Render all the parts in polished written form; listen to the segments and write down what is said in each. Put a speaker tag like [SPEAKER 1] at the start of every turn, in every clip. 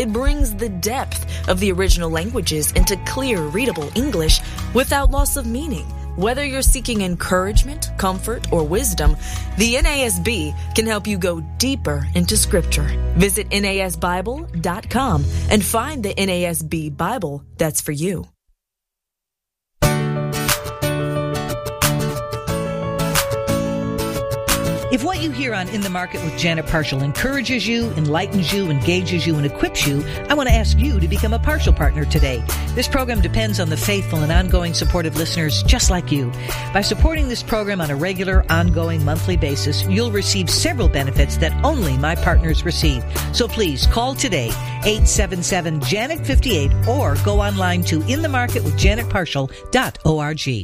[SPEAKER 1] It brings the depth of the original languages into clear, readable English without loss of meaning. Whether you're seeking encouragement, comfort, or wisdom, the NASB can help you go deeper into Scripture. Visit NASBible.com and find the NASB Bible that's for you.
[SPEAKER 2] If what you hear on In the Market with Janet Parshall encourages you, enlightens you, engages you, and equips you, I want to ask you to become a Parshall partner today. This program depends on the faithful and ongoing support of listeners just like you. By supporting this program on a regular, ongoing, monthly basis, you'll receive several benefits that only my partners receive. So please call today, 877-JANET58, or go online to inthemarketwithjanetparshall.org.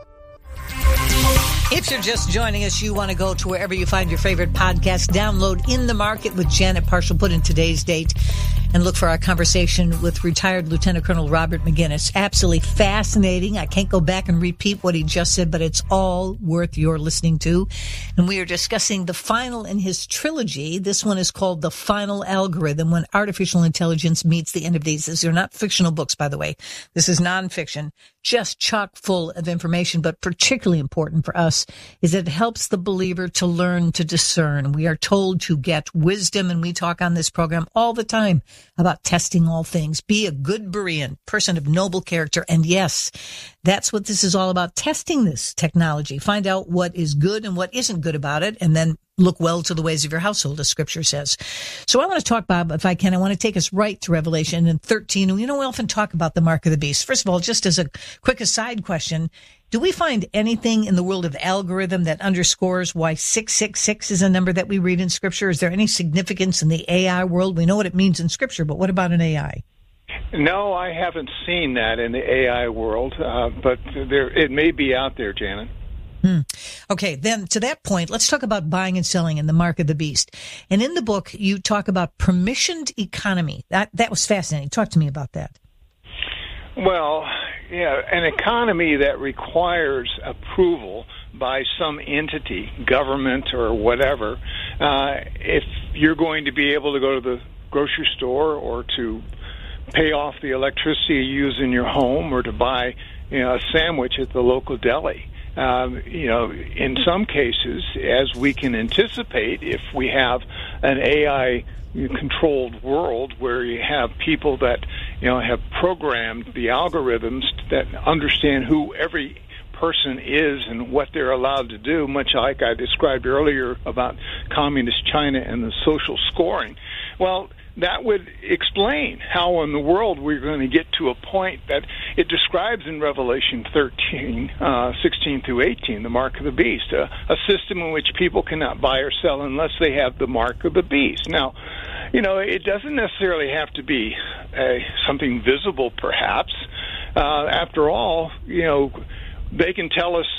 [SPEAKER 2] If you're just joining us, you want to go to wherever you find your favorite podcast, download In the Market with Janet Parshall, put in today's date, and look for our conversation with retired Lieutenant Colonel Robert McGinnis. Absolutely fascinating. I can't go back and repeat what he just said, but it's all worth your listening to. And we are discussing the final in his trilogy. This one is called The Final Algorithm, When Artificial Intelligence Meets the End of Days. These are not fictional books, by the way. This is nonfiction, just chock full of information, but particularly important for us is that it helps the believer to learn to discern. We are told to get wisdom, and we talk on this program all the time about testing all things. Be a good Berean, person of noble character. And yes, that's what this is all about, testing this technology. Find out what is good and what isn't good about it, and then look well to the ways of your household, as Scripture says. So I want to talk, Bob, if I can, I want to take us right to Revelation 13. And, we often talk about the mark of the beast. First of all, just as a quick aside question, do we find anything in the world of algorithm that underscores why 666 is a number that we read in Scripture? Is there any significance in the AI world? We know what it means in Scripture, but what about an AI?
[SPEAKER 3] No, I haven't seen that in the AI world, but it may be out there, Janet.
[SPEAKER 2] Okay, then to that point, let's talk about buying and selling and the mark of the beast. And in the book, you talk about permissioned economy. That was fascinating. Talk to me about that.
[SPEAKER 3] Well, yeah, an economy that requires approval by some entity, government or whatever, if you're going to be able to go to the grocery store or to pay off the electricity you use in your home or to buy a sandwich at the local deli. In some cases, as we can anticipate, if we have an AI-controlled world where you have people that, have programmed the algorithms that understand who every person is and what they're allowed to do, much like I described earlier about communist China and the social scoring. Well, that would explain how in the world we're going to get to a point that it describes in Revelation 13, 16 through 18, the mark of the beast, a system in which people cannot buy or sell unless they have the mark of the beast. Now, it doesn't necessarily have to be something visible, perhaps. After all, they can tell us,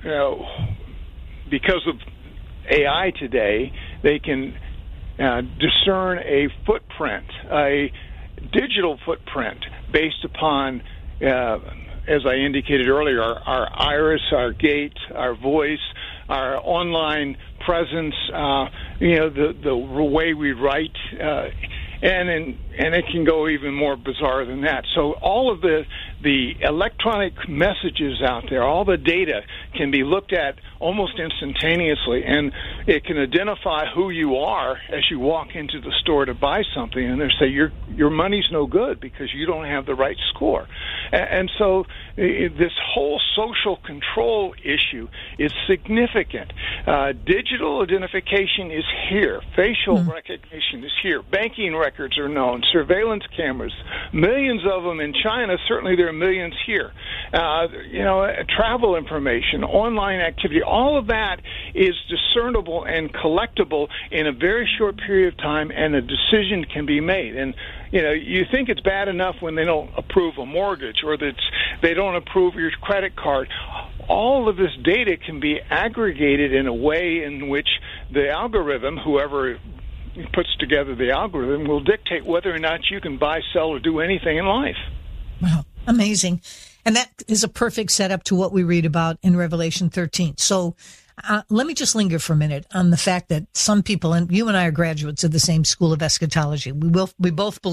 [SPEAKER 3] because of AI today, they can discern a footprint, a digital footprint based upon, as I indicated earlier, our iris, our gait, our voice, our online presence, the way we write, and it can go even more bizarre than that. So all of the electronic messages out there, all the data can be looked at almost instantaneously, and it can identify who you are as you walk into the store to buy something, and they say your money's no good because you don't have the right score. And so this whole social control issue is significant. Digital identification is here. Facial recognition is here. Banking records are known. Surveillance cameras, millions of them in China. Certainly there are millions here. Travel information, online activity, all of that is discernible and collectible in a very short period of time, and a decision can be made. And you think it's bad enough when they don't approve a mortgage or that they don't approve your credit card. All of this data can be aggregated in a way in which the algorithm, whoever puts together the algorithm, will dictate whether or not you can buy, sell, or do anything in life.
[SPEAKER 2] Wow, amazing. And that is a perfect setup to what we read about in Revelation 13. So let me just linger for a minute on the fact that some people, and you and I are graduates of the same school of eschatology, we both believe